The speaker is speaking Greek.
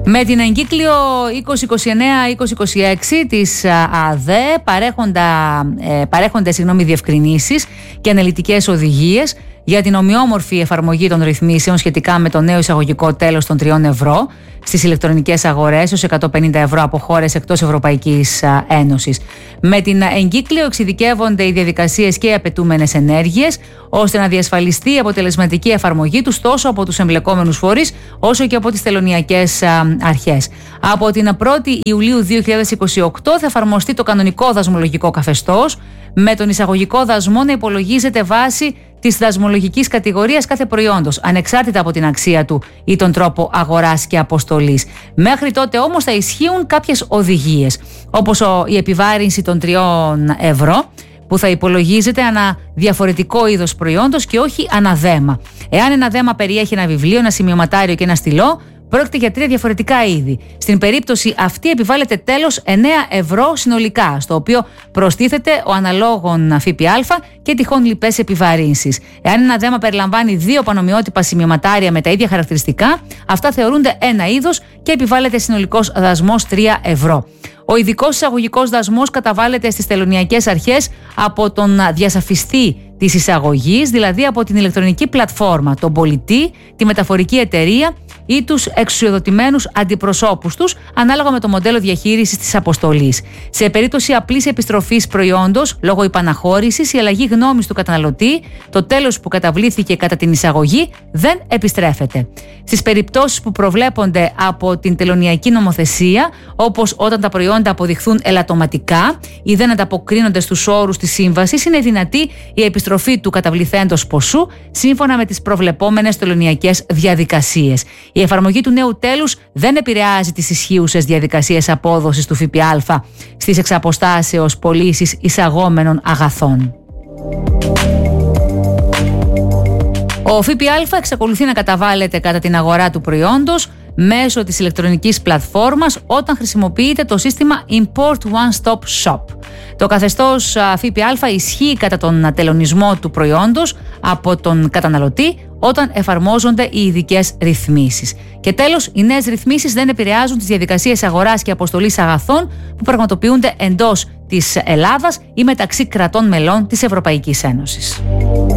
Με την εγκύκλιο 2029-2026 της ΑΔΕ παρέχονται διευκρινήσεις και αναλυτικές οδηγίες για την ομοιόμορφη εφαρμογή των ρυθμίσεων σχετικά με το νέο εισαγωγικό τέλος των 3 ευρώ στις ηλεκτρονικές αγορές ως 150 ευρώ από χώρες εκτός Ευρωπαϊκής Ένωσης. Με την εγκύκλιο εξειδικεύονται οι διαδικασίες και οι απαιτούμενες ενέργειες, ώστε να διασφαλιστεί η αποτελεσματική εφαρμογή τους τόσο από τους εμπλεκόμενους φορείς όσο και από τις τελωνειακές αρχές. Από την 1η Ιουλίου 2028 θα εφαρμοστεί το κανονικό δασμολογικό καθεστώς, με τον εισαγωγικό δασμό να υπολογίζεται βάση της δασμολογικής κατηγορίας κάθε προϊόντος, ανεξάρτητα από την αξία του ή τον τρόπο αγοράς και αποστολής. Μέχρι τότε όμως θα ισχύουν κάποιες οδηγίες, όπως η επιβάρυνση των 3 ευρώ, που θα υπολογίζεται ανά διαφορετικό είδος προϊόντος και όχι ανά δέμα. Εάν ένα δέμα περιέχει ένα βιβλίο, ένα σημειωματάριο και ένα στυλό, πρόκειται για 3 διαφορετικά είδη. Στην περίπτωση αυτή επιβάλλεται τέλος 9 ευρώ συνολικά, στο οποίο προστίθεται ο αναλόγων ΦΠΑ και τυχόν λοιπές επιβαρύνσεις. Εάν ένα δέμα περιλαμβάνει 2 πανομοιότυπα σημειωματάρια με τα ίδια χαρακτηριστικά, αυτά θεωρούνται ένα είδος και επιβάλλεται συνολικός δασμός 3 ευρώ. Ο ειδικός εισαγωγικός δασμός καταβάλλεται στις τελωνειακές αρχές από τον διασαφιστή της εισαγωγής, δηλαδή από την ηλεκτρονική πλατφόρμα, τον πολιτή, τη μεταφορική εταιρεία ή τους εξουσιοδοτημένους αντιπροσώπους τους, ανάλογα με το μοντέλο διαχείρισης της αποστολής. Σε περίπτωση απλής επιστροφής προϊόντος, λόγω υπαναχώρησης, η αλλαγή γνώμης του καταναλωτή, το τέλος που καταβλήθηκε κατά την εισαγωγή, δεν επιστρέφεται. Στις περιπτώσεις που προβλέπονται από την τελωνειακή νομοθεσία, όπως όταν τα προϊόντα αποδειχθούν ελαττωματικά ή δεν ανταποκρίνονται στους όρους της σύμβασης, είναι δυνατή η επιστροφή του καταβληθέντος ποσού σύμφωνα με τις προβλεπόμενες τελωνειακές διαδικασίες. Η εφαρμογή του νέου τέλους δεν επηρεάζει τις ισχύουσες διαδικασίες απόδοσης του ΦΠΑ στις εξαποστάσεως πωλήσεις εισαγόμενων αγαθών. Ο ΦΠΑ εξακολουθεί να καταβάλλεται κατά την αγορά του προϊόντος μέσω της ηλεκτρονικής πλατφόρμας όταν χρησιμοποιείται το σύστημα Import One Stop Shop. Το καθεστώς ΦΠΑ ισχύει κατά τον τελωνισμό του προϊόντος από τον καταναλωτή όταν εφαρμόζονται οι ειδικές ρυθμίσεις. Και τέλος, οι νέες ρυθμίσεις δεν επηρεάζουν τις διαδικασίες αγοράς και αποστολής αγαθών που πραγματοποιούνται εντός της Ελλάδας ή μεταξύ κρατών μελών της Ευρωπαϊκής Ένωσης.